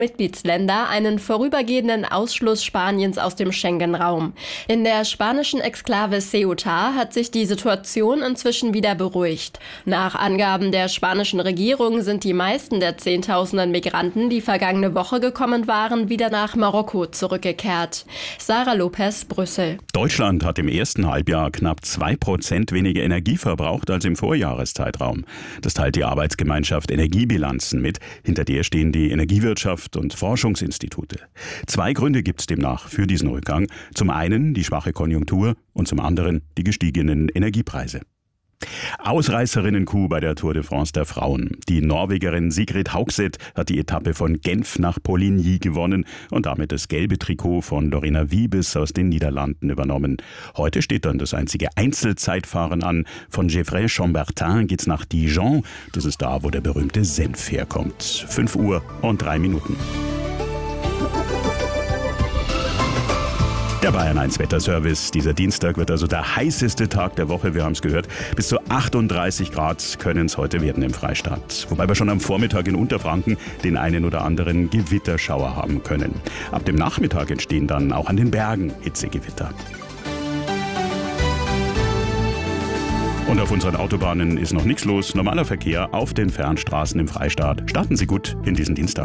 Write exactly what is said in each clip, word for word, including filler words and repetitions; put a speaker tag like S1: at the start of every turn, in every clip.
S1: Mitgliedsländer einen vorübergehenden Ausschluss Spaniens aus dem Schengen-Raum. In der spanischen Exklave Ceuta hat sich die Situation inzwischen wieder beruhigt. Nach Angaben der spanischen Regierung sind die meisten der Zehntausenden Migranten, die vergangene Woche gekommen waren, wieder nach Marokko zurückgekehrt. Sarah Lopez, Brüssel.
S2: Deutschland hat im ersten Halbjahr knapp zwei Prozent weniger Energie verbraucht als im Vorjahreszeitraum. Das teilt die Arbeitsgemeinschaft Energiebilanzen mit. Hinter der stehen die Energiewirtschaft und Forschungsinstitute. Zwei Gründe gibt es demnach für diesen Rückgang. Zum einen die schwache Konjunktur und zum anderen die gestiegenen Energiepreise. Ausreißerinnen-Coup bei der Tour de France der Frauen. Die Norwegerin Sigrid Haugset hat die Etappe von Genf nach Poligny gewonnen und damit das gelbe Trikot von Lorena Wiebes aus den Niederlanden übernommen. Heute steht dann das einzige Einzelzeitfahren an. Von Gevrey-Chambertin geht's nach Dijon. Das ist da, wo der berühmte Senf herkommt. fünf Uhr und drei Minuten. Der Bayern eins Wetterservice. Dieser Dienstag wird also der heißeste Tag der Woche, wir haben es gehört. Bis zu achtunddreißig Grad können es heute werden im Freistaat. Wobei wir schon am Vormittag in Unterfranken den einen oder anderen Gewitterschauer haben können. Ab dem Nachmittag entstehen dann auch an den Bergen Hitzegewitter. Und auf unseren Autobahnen ist noch nichts los. Normaler Verkehr auf den Fernstraßen im Freistaat. Starten Sie gut in diesen Dienstag.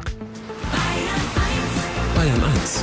S3: Bayern eins.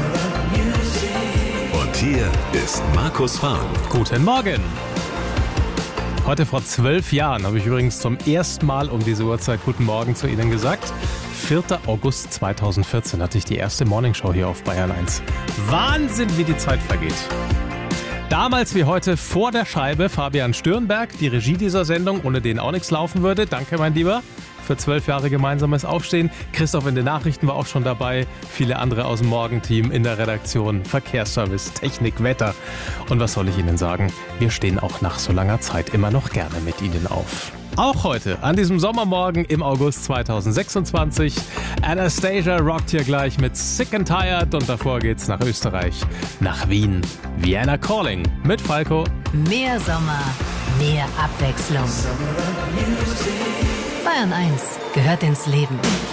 S3: Hier ist Markus Fahn.
S4: Guten Morgen. Heute vor zwölf Jahren habe ich übrigens zum ersten Mal um diese Uhrzeit Guten Morgen zu Ihnen gesagt. vierter August zweitausendvierzehn hatte ich die erste Morningshow hier auf Bayern eins. Wahnsinn, wie die Zeit vergeht. Damals wie heute vor der Scheibe Fabian Stürnberg, die Regie dieser Sendung, ohne den auch nichts laufen würde. Danke, mein Lieber, für zwölf Jahre gemeinsames Aufstehen. Christoph in den Nachrichten war auch schon dabei. Viele andere aus dem Morgenteam in der Redaktion, Verkehrsservice, Technik, Wetter. Und was soll ich Ihnen sagen? Wir stehen auch nach so langer Zeit immer noch gerne mit Ihnen auf. Auch heute, an diesem Sommermorgen im August zweitausendsechsundzwanzig. Anastasia rockt hier gleich mit Sick and Tired und davor geht's nach Österreich, nach Wien. Vienna Calling mit Falco.
S5: Mehr Sommer, mehr Abwechslung. Bayern eins gehört ins Leben.